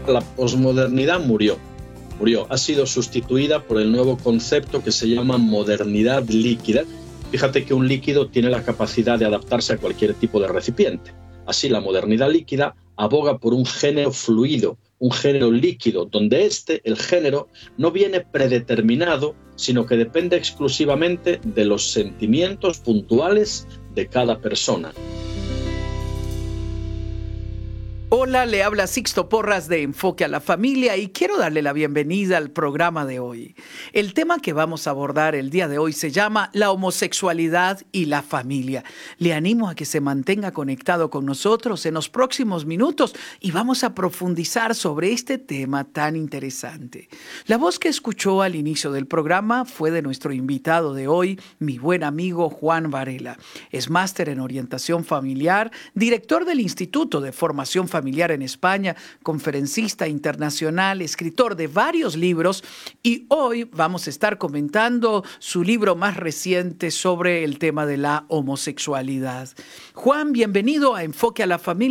la posmodernidad murió. Ha sido sustituida por el nuevo concepto que se llama modernidad líquida. Fíjate que un líquido tiene la capacidad de adaptarse a cualquier tipo de recipiente. Así, la modernidad líquida aboga por un género fluido, un género líquido, donde el género, no viene predeterminado, sino que depende exclusivamente de los sentimientos puntuales de cada persona. Hola, le habla Sixto Porras de Enfoque a la Familia y quiero darle la bienvenida al programa de hoy. El tema que vamos a abordar el día de hoy se llama la homosexualidad y la familia. Le animo a que se mantenga conectado con nosotros en los próximos minutos y vamos a profundizar sobre este tema tan interesante. La voz que escuchó al inicio del programa fue de nuestro invitado de hoy, mi buen amigo Juan Varela. Es máster en orientación familiar, director del Instituto de Formación Familiar en España, conferencista internacional, escritor de varios libros y hoy vamos a estar comentando su libro más reciente sobre el tema de la homosexualidad. Juan, bienvenido a Enfoque a la Familia.